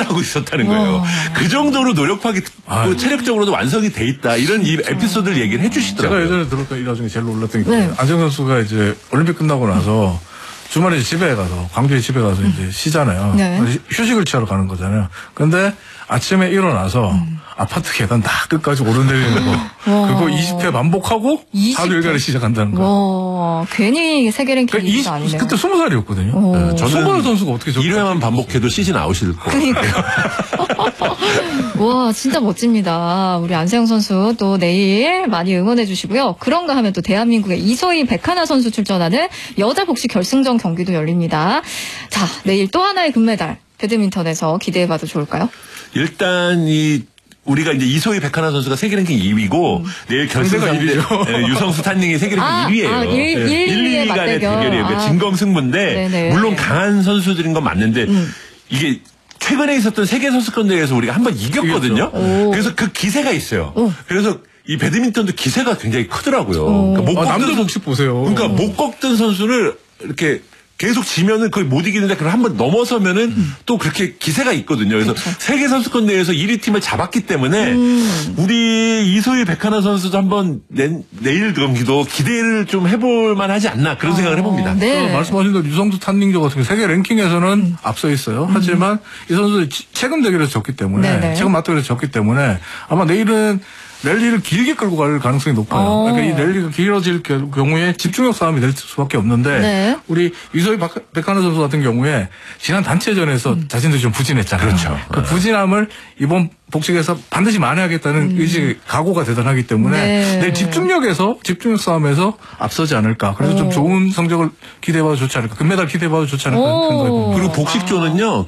훈련을 하고 있었다는 거예요. 그 정도로 노력하기, 체력적으로도 완성이 돼 있다. 이런 이 에피소드를 얘기를 해주시더라고요. 제가 예전에 들었던 일 중에 제일 놀랐던 게 안세영 선수가 이제 올림픽 끝나고 나서 주말에 집에 가서, 광주에 집에 가서 이제 쉬잖아요. 휴식을 취하러 가는 거잖아요. 근데 아침에 일어나서 아파트 계단 다 끝까지 오르내리는 거. 그거 20회 반복하고 20회? 하루 일과를 시작한다는 거. 괜히 세계 랭킹 1위가 아니네요. 그때 20살이었거든요. 저는 20살 선수가 어떻게 저렇게 1회만 반복해도 시즌 아웃일 거. 그러니까. 와, 진짜 멋집니다. 우리 안세영 선수 또 내일 많이 응원해 주시고요. 그런가 하면 또 대한민국의 이소희 백하나 선수 출전하는 여자 복식 결승전 경기도 열립니다. 자, 내일 또 하나의 금메달 배드민턴에서 기대해봐도 좋을까요? 일단 우리가 이제 이소희 백하나 선수가 세계 랭킹 2위고 내일 결승 상대 유성수 탄닝이 세계 랭킹 1위예요. 1, 2의 간의 대결이에요. 그러니까 진검승부인데 물론 강한 선수들인 건 맞는데 이게 최근에 있었던 세계 선수권 대회에서 우리가 한번 이겼거든요. 그래서 그 기세가 있어요. 그래서 이 배드민턴도 기세가 굉장히 크더라고요. 그러니까 남들 복식 보세요. 그러니까 못 꺾던 선수를 이렇게 계속 지면은 거의 못 이기는데 그걸 한번 넘어서면은 또 그렇게 기세가 있거든요. 그래서 세계 선수권 대회에서 1위 팀을 잡았기 때문에 우리 이소희 백하나 선수도 한번 내일 경기도 기대를 좀 해볼 만하지 않나 그런 생각을 해봅니다. 네. 말씀하신 대로 유성수 탄닝조 같은 게 세계 랭킹에서는 앞서 있어요. 하지만 이 선수 최근 대결에서 졌기 때문에 최근 맞대결에서 졌기 때문에 아마 내일은 랠리를 길게 끌고 갈 가능성이 높아요. 그러니까 이 랠리가 길어질 경우에 집중력 싸움이 될 수밖에 없는데 우리 이소희 백하나 선수 같은 경우에 지난 단체전에서 자신들이 좀 부진했잖아요. 그렇죠. 그 부진함을 이번 복식에서 반드시 만회하겠다는 의지, 각오가 대단하기 때문에 내일 집중력 싸움에서 앞서지 않을까. 그래서 좀 좋은 성적을 기대해봐도 좋지 않을까. 금메달 기대해봐도 좋지 않을까 생각해 봅니다. 그리고 복식조는요,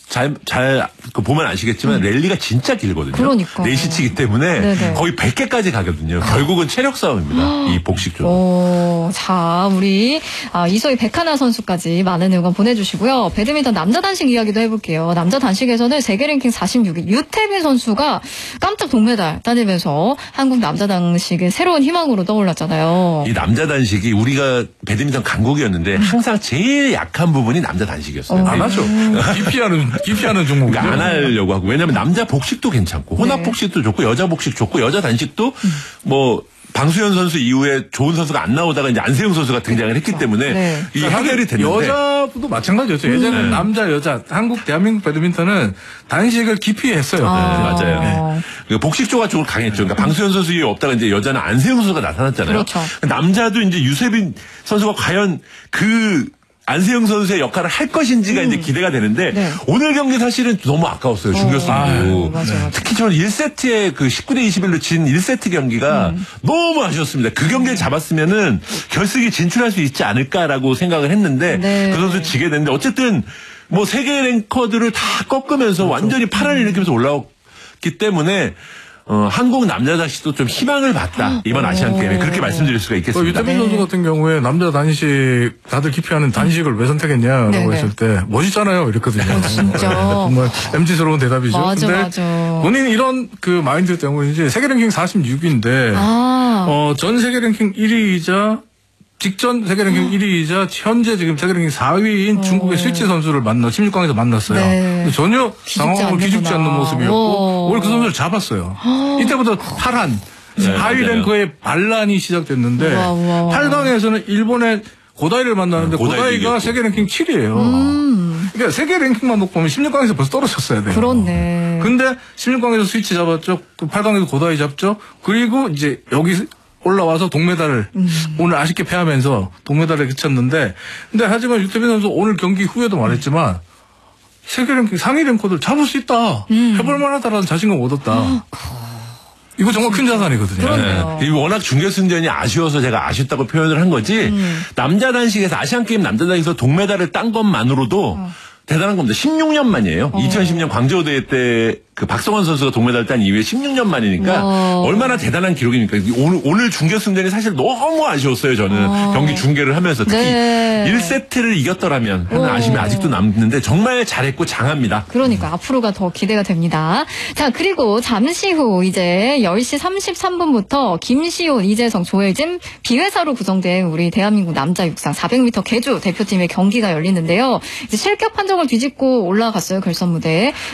잘 보면 아시겠지만 랠리가 진짜 길거든요. 그러니까. 4시 치기 때문에 거의 100개까지 가거든요. 결국은 체력 싸움입니다. 이 복식조. 자, 우리 이소희 백하나 선수까지 많은 응원 보내주시고요. 배드민턴 남자 단식 이야기도 해볼게요. 남자 단식에서는 세계 랭킹 46위 유태빈 선수가 깜짝 동메달 따내면서 한국 남자 단식의 새로운 희망으로 떠올랐잖아요. 이 남자 단식이 우리가 배드민턴 강국이었는데 항상 제일 약한 부분이 남자 단식이었어요. 안 하죠. 기피하는 종목이죠. 그러니까 안 하려고 하고. 왜냐하면 남자 복식도 괜찮고 혼합 복식도 좋고 여자 복식 좋고 여자 단식도 뭐 방수현 선수 이후에 좋은 선수가 안 나오다가 이제 안세영 선수가 등장을 했기 때문에 이게 해결이 됐는데 여자도 마찬가지였죠. 예전에는 남자, 여자, 대한민국 배드민턴은 단식을 기피했어요. 맞아요. 복식조가 조금 강했죠. 그러니까 방수현 선수 이후에 없다가 이제 여자는 안세영 선수가 나타났잖아요. 그렇죠. 남자도 이제 유세빈 선수가 과연 안세영 선수의 역할을 할 것인지가 이제 기대가 되는데 오늘 경기 사실은 너무 아까웠어요. 준결승도. 특히 저는 1세트에 그 19대 21로 진 1세트 경기가 너무 아쉬웠습니다. 그 경기를 잡았으면은 결승에 진출할 수 있지 않을까라고 생각을 했는데 그 선수 지게 됐는데 어쨌든 뭐 세계 랭커들을 다 꺾으면서 완전히 파란을 일으키면서 올라왔기 때문에 한국 남자 단식도 좀 희망을 봤다. 이번 아시안 게임에 그렇게 말씀드릴 수가 있겠습니다. 유태빈 선수 같은 경우에 남자 단식 다들 기피하는 단식을 왜 선택했냐라고 했을 때 멋있잖아요 이랬거든요. 진짜 정말 MZ스러운 대답이죠. 맞아. 본인 이런 그 마인드 때문인지 세계 랭킹 46인데 전 세계 랭킹 1위이자 직전 세계 랭킹 1위이자 현재 지금 세계 랭킹 4위인 중국의 스위치 선수를 16강에서 만났어요. 근데 전혀 상황을 기죽지 않는 모습이었고 오늘 그 선수를 잡았어요. 이때부터 파란 하위 랭커의 반란이 시작됐는데 8강에서는 일본의 고다이를 만나는데 고다이가 세계 랭킹 7위예요. 그러니까 세계 랭킹만 놓고 보면 16강에서 벌써 떨어졌어야 돼요. 그렇네. 근데 16강에서 스위치 잡았죠. 8강에서 고다이 잡죠. 그리고 이제 여기 올라와서 동메달을 오늘 아쉽게 패하면서 동메달에 그쳤는데 근데 하지만 유태빈 선수 오늘 경기 후에도 말했지만 세계 랭킹 상위 랭커들 잡을 수 있다. 해볼 만하다라는 자신감 얻었다. 이거 정말 큰 자산이거든요. 네. 워낙 준결승전이 아쉬워서 제가 아쉽다고 표현을 한 거지 남자 단식에서 아시안게임 남자 단식에서 동메달을 딴 것만으로도 대단한 겁니다. 16년 만이에요. 2010년 광저우 대회 때 그 박성원 선수가 동메달 딴 이후에 16년 만이니까 얼마나 대단한 기록입니까? 오늘 준결승전이 사실 너무 아쉬웠어요. 저는 경기 중계를 하면서 특히 1세트를 이겼더라면 하는 아쉬움이 아직도 남는데 정말 잘했고 장합니다. 그러니까 앞으로가 더 기대가 됩니다. 자, 그리고 잠시 후 이제 10시 33분부터 김시온, 이재성, 조혜진 비회사로 구성된 우리 대한민국 남자 육상 400m 계주 대표팀의 경기가 열리는데요. 이제 실격 판정을 뒤집고 올라갔어요. 결선 무대에.